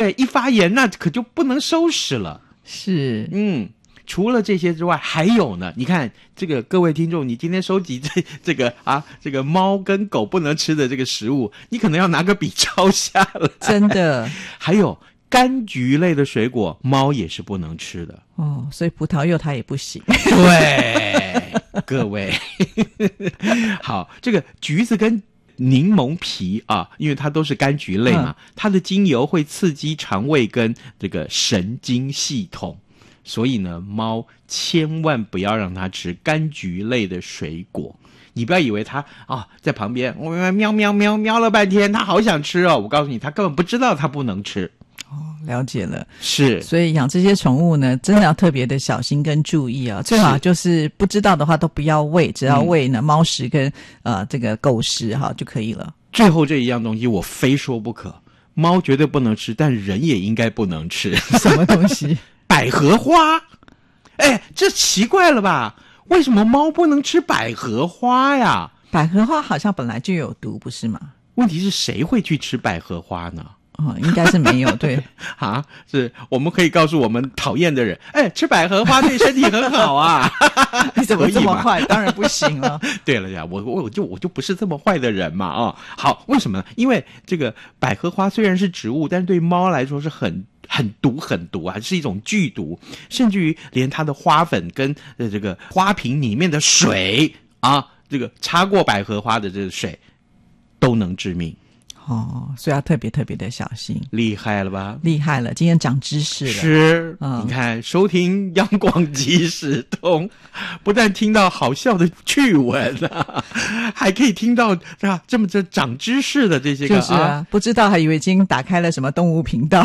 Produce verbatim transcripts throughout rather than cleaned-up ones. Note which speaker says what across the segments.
Speaker 1: 对，一发炎那可就不能收拾了。
Speaker 2: 是，
Speaker 1: 嗯。除了这些之外，还有呢。你看，这个各位听众，你今天收集这这个啊，这个猫跟狗不能吃的这个食物，你可能要拿个笔抄下来。
Speaker 2: 真的。
Speaker 1: 还有柑橘类的水果，猫也是不能吃的。
Speaker 2: 哦，所以葡萄柚它也不行。
Speaker 1: 对，各位，好，这个橘子跟柠檬皮啊，因为它都是柑橘类嘛，嗯、它的精油会刺激肠胃跟这个神经系统。所以呢，猫千万不要让它吃柑橘类的水果。你不要以为它啊在旁边我喵喵喵喵了半天，它好想吃哦。我告诉你，它根本不知道它不能吃。
Speaker 2: 哦，了解了。
Speaker 1: 是，
Speaker 2: 所以养这些宠物呢，真的要特别的小心跟注意啊。最好就是不知道的话都不要喂，只要喂呢、嗯、猫食跟呃这个狗食哈就可以了。
Speaker 1: 最后这一样东西我非说不可，猫绝对不能吃，但人也应该不能吃。
Speaker 2: 什么东西？
Speaker 1: 百合花。哎，这奇怪了吧？为什么猫不能吃百合花呀？
Speaker 2: 百合花好像本来就有毒，不是吗？
Speaker 1: 问题是谁会去吃百合花呢？
Speaker 2: 哦，应该是没有。对
Speaker 1: 啊，是我们可以告诉我们讨厌的人，哎，吃百合花对身体很好啊。
Speaker 2: 你怎么这么坏？当然不行了。
Speaker 1: 对了呀，我我就我就不是这么坏的人嘛啊、哦。好，为什么呢？因为这个百合花虽然是植物，但是对猫来说是很很毒很毒啊，是一种剧毒，甚至于连它的花粉跟呃这个花瓶里面的水啊，这个擦过百合花的这个水都能致命。
Speaker 2: 哦，所以要特别特别的小心。
Speaker 1: 厉害了吧？
Speaker 2: 厉害了，今天长知识了。
Speaker 1: 是、
Speaker 2: 嗯、
Speaker 1: 你看收听央广即时通，不但听到好笑的趣闻啊，还可以听到啊这么这长知识的这些个
Speaker 2: 就是啊，啊不知道还以为已经打开了什么动物频道。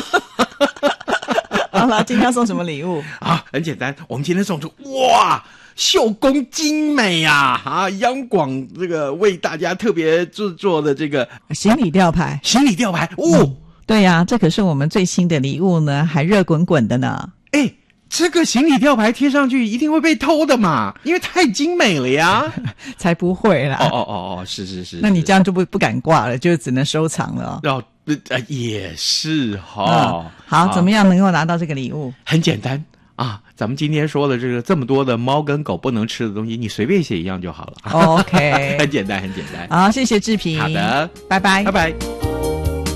Speaker 2: 好了，今天要送什么礼物
Speaker 1: 啊？很简单，我们今天送出哇绣工精美呀！啊，央广这个为大家特别制作的这个
Speaker 2: 行李吊牌，
Speaker 1: 行李吊牌哦、
Speaker 2: 嗯，对呀、啊，这可是我们最新的礼物呢，还热滚滚的呢。
Speaker 1: 哎，这个行李吊牌贴上去一定会被偷的嘛，因为太精美了呀。
Speaker 2: 才不会啦！
Speaker 1: 哦哦哦哦，是是是。
Speaker 2: 那你这样就不不敢挂了，就只能收藏了、哦。
Speaker 1: 哦，呃，也是哈、哦
Speaker 2: 嗯。好，怎么样能够拿到这个礼物？
Speaker 1: 很简单。啊，咱们今天说的这个这么多的猫跟狗不能吃的东西，你随便写一样就好了。
Speaker 2: OK，
Speaker 1: 很简单，很简单。
Speaker 2: 好，谢谢志平。
Speaker 1: 好的，
Speaker 2: 拜拜，
Speaker 1: 拜拜。